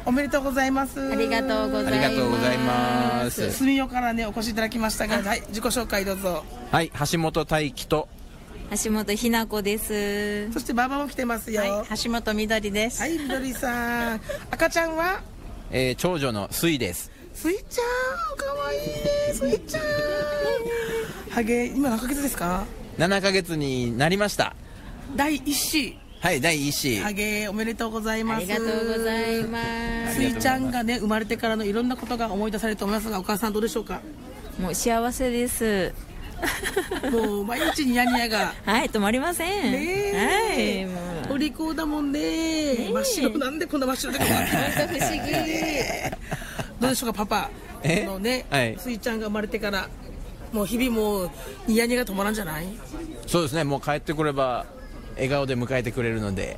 おめでとうございます。 ありがとうございます。 ありがとうございます。 住代からねお越しいただきましたが、はい、自己紹介どうぞ。 はい、橋本大輝と橋本ひな子です。 そしてババも来てますよ。 はい、橋本みどりです。 はい、みどりさん。赤ちゃんは、 長女のすいです。 すいちゃん、かわいいね、すいちゃん。ハゲ、今何ヶ月ですか ？7ヶ月になりました。 第一子。 はい、第一子。 ハゲ、おめでとうございます。 ありがとうございます。 すいちゃんがね、生まれてからのいろんなことが思い出されると思いますが、お母さんどうでしょうか？ もう幸せです。 もう毎日ニヤニヤがはい止まりません。 ねえ、 はい、もうお利口だもんね。真っ白、なんでこんな真っ白だか本当不思議。 どうでしょうか、パパのね、 はい、 すいちゃんが生まれてからもう日々もうニヤニヤが止まらんじゃない？ そうですね、もう帰ってくれば笑顔で迎えてくれるので、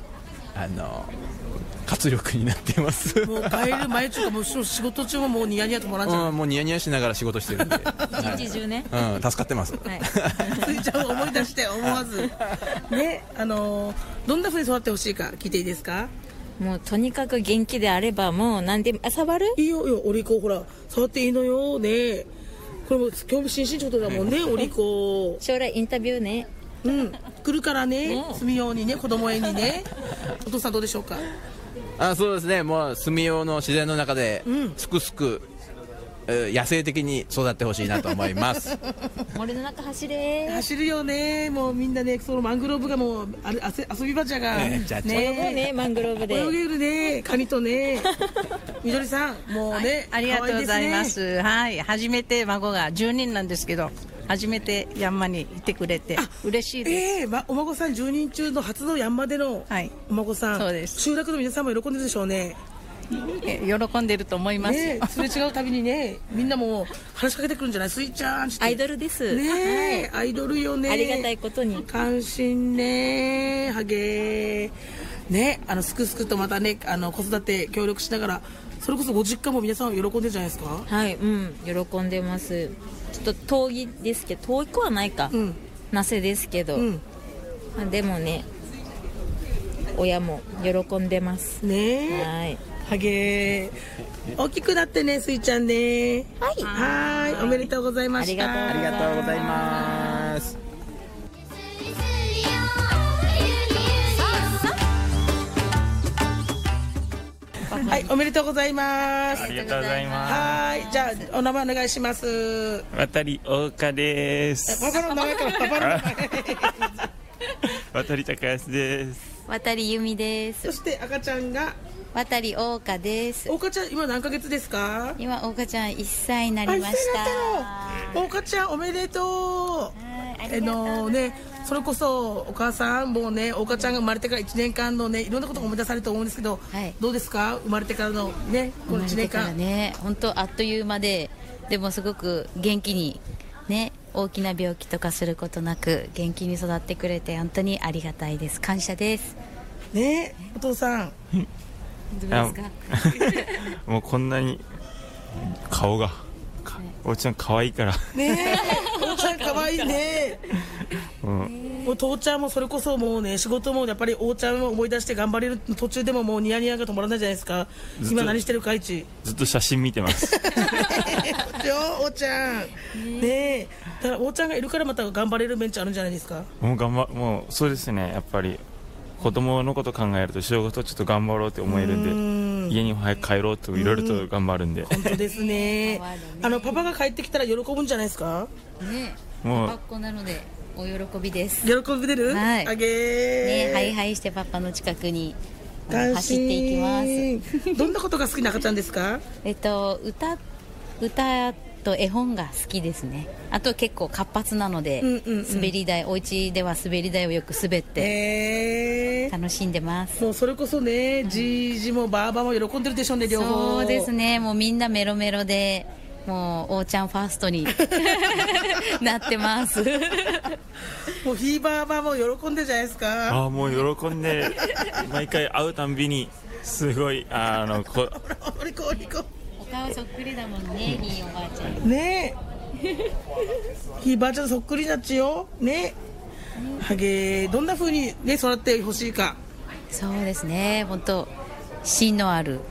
活力になっています。 もう帰る前とかもう仕事中ももうニヤニヤ止まらんじゃない？ もうニヤニヤしながら仕事してるんで一日中ね、 助かってます。 はい、 すいちゃんを思い出して思わずね、どんな風に育ってほしいか聞いていいですか？ もうとにかく元気であればもう何でも触る？ いいよ、お利口、ほら触っていいのよね。これも興味津々ってことだもんね。お利口、 将来インタビューね、 来るからね、住みようにね、子供園にね。お父さんどうでしょうか？ そうですね、もう住用の自然の中ですくすく、野生的に育ってほしいなと思います。 森の中走るよね。もうみんなね、そのマングローブがもう遊び場じゃが、 泳ごうね、マングローブで泳げるね、カニとね。みどりさんもうね、 ありがとうございます。はい、初めて孫が10人なんですけど、初めてヤンマにいてくれて嬉しいです。 お孫さん10人中の初のヤンマでのお孫さん、 そうです。 集落の皆さんも喜んでるでしょうね。 喜んでると思いますよ。 すれ違うたびにね、みんなも話しかけてくるんじゃない？すいちゃんって。 アイドルですね、アイドルよね。 ありがたいことに関心ね、ハゲね、すくすくとまたね、子育て協力しながら、それこそご実家も皆さん喜んでるじゃないですか？ はい、喜んでます。ちょっと遠いですけど、遠くはないか、なせですけど、でもね、親も喜んでますね。 はい、 ハゲ大きくなってね、すいちゃんね。はい、おめでとうございました。 ありがとうございます。 はい、おめでとうございます。 ありがとうございます。 はい、じゃあお名前お願いします。 渡り大岡です。 パパの名前から、パパの名前。 渡り高安です。 渡り由美です。 そして赤ちゃんが渡り大岡です。 大岡ちゃん今何ヶ月ですか？ 今大岡ちゃん1歳になりました。 大岡ちゃんおめでとう。ね、それこそお母さんもうね、大岡ちゃんが生まれてから1年間のね、いろんなことが思い出されると思うんですけど、どうですか？生まれてからのね、この1年間ね、本当あっという間で、でもすごく元気にね、大きな病気とかすることなく元気に育ってくれて本当にありがたいです。感謝ですね。お父さんどうですか？ もうこんなに顔が、おうちゃん可愛いからね。おうちゃん可愛いね。もう父ちゃんもそれこそもうね、仕事もやっぱりおうちゃんを思い出して頑張れる途中でももうニヤニヤが止まらないじゃないですか。今何してるかいちずっと写真見てますおうちゃんね。だからおうちゃんがいるからまた頑張れるメンチあるんじゃないですか？ もうそうですね、やっぱり子供のこと考えると仕事ちょっと頑張ろうって思えるんで、家に早く帰ろうといろいろと頑張るんで。 本当ですね。パパが帰ってきたら喜ぶんじゃないですか？ ね、 もうパパっ子なのでお喜びです。 喜び出る？ はい、 あげーね、ハイハイしてパパの近くに走っていきます。 どんなことが好きな赤ちゃんですか？ 歌と絵本が好きですね。あと結構活発なので、滑り台、お家では滑り台をよく滑って楽しんでます。 もうそれこそね、じいじもばあばも喜んでるでしょうね、両方。 そうですね、もうみんなメロメロで、もうおーちゃんファーストになってますもうひいばあばも喜んでるじゃないですか。 もう喜んで毎回会うたんびにすごいお顔そっくりだもんね、ひいおばあちゃんねえひいばあちゃんそっくりなっちよね。はげどんな風にね育ってほしいか。 そうですね、本当芯のある